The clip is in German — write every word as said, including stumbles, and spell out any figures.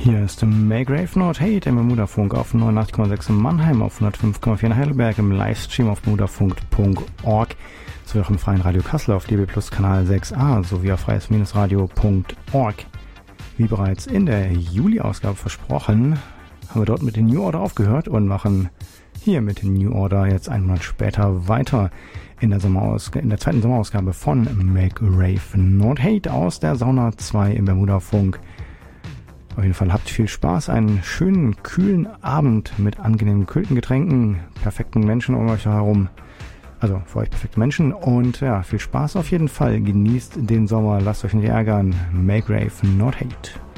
Hier ist Make Rave Not Hate im Bermudafunk auf neunundachtzig Komma sechs in Mannheim, auf hundertfünf Komma vier in Heidelberg, im Livestream auf bermudafunk punkt org, sowie auch im Freien Radio Kassel auf D B Plus Kanal sechs a, sowie auf freies radio punkt org. Wie bereits in der Juli-Ausgabe versprochen, haben wir dort mit den New Order aufgehört und machen hier mit den New Order jetzt einen Monat später weiter in der, Sommerausg- in der zweiten Sommerausgabe von Make Rave Not Hate aus der Sauna zwei im Bermudafunk. Auf jeden Fall habt viel Spaß, einen schönen, kühlen Abend mit angenehmen, kühlten Getränken, perfekten Menschen um euch herum. Also für euch perfekte Menschen und ja, viel Spaß auf jeden Fall. Genießt den Sommer, lasst euch nicht ärgern. Make Rave Not Hate.